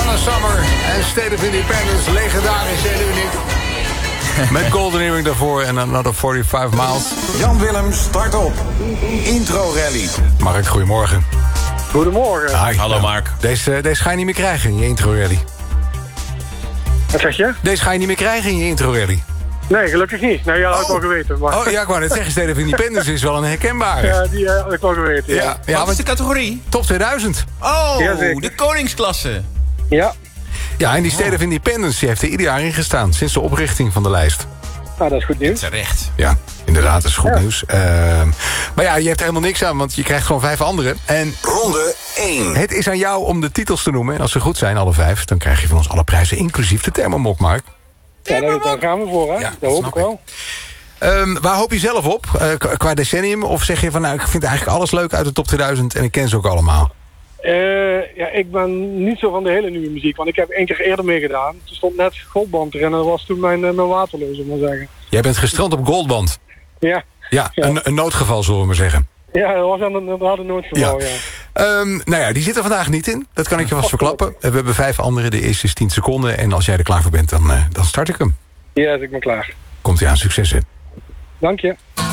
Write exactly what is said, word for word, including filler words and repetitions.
Donna Summer en State of Independence. Legendarisch en uniek. Met Golden Earring daarvoor en Another vijfenveertig Miles. Jan Willem start op. Intro Rally. Mark, goedemorgen. Goedemorgen. Hi. Hallo Mark. Deze, deze ga je niet meer krijgen in je intro rally. Wat zeg je? Deze ga je niet meer krijgen in je intro rally. Nee, gelukkig niet. Nou ja, dat had ik Oh. al geweten. Maar... Oh ja, ik wou net zeggen, State of Independence is wel een herkenbare. Ja, die uh, had ik al geweten. Ja, ja, ja Wat is want de categorie? top tweeduizend. Oh, Ja, zeker. de koningsklasse. ja. Ja, en die State of Independence die heeft er ieder jaar in gestaan. Sinds de oprichting van de lijst. Nou, dat is goed nieuws. Terecht. Ja, inderdaad, dat is goed Ja. nieuws. Uh, maar ja, je hebt er helemaal niks aan, want je krijgt gewoon vijf andere. En Ronde één. het is aan jou om de titels te noemen. En als ze goed zijn, alle vijf, dan krijg je van ons alle prijzen, inclusief de thermomok, Mark. Ja, daar, daar gaan we voor, hè? Ja, dat hoop snap ik wel. Um, waar hoop je zelf op, uh, qua- qua decennium? Of zeg je van, nou, ik vind eigenlijk alles leuk uit de top tweeduizend... en ik ken ze ook allemaal? Uh, ja, ik ben niet zo van de hele nieuwe muziek, want ik heb één keer eerder meegedaan. Toen stond net Goldband erin en dat was toen mijn, uh, mijn Waterloo, zullen we maar zeggen. Jij bent gestrand op Goldband. Ja, Ja, Ja. Een, een noodgeval, zullen we maar zeggen. ja dat was inderdaad een noodgeval, ja. ja. Um, nou ja, die zit er vandaag niet in. Dat kan ik je vast verklappen. Uh, We hebben vijf andere, de eerste is tien seconden. En als jij er klaar voor bent, dan, uh, dan start ik hem. Ja, is ik ben klaar. Komt hij aan, succes, hè. Dank je.